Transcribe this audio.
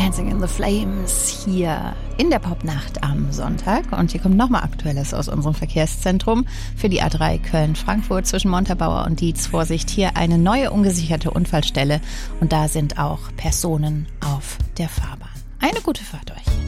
Dancing in the Flames hier in der Popnacht am Sonntag. Und hier kommt nochmal Aktuelles aus unserem Verkehrszentrum für die A3 Köln-Frankfurt zwischen Montabaur und Dietz. Vorsicht, hier eine neue ungesicherte Unfallstelle und da sind auch Personen auf der Fahrbahn. Eine gute Fahrt euch.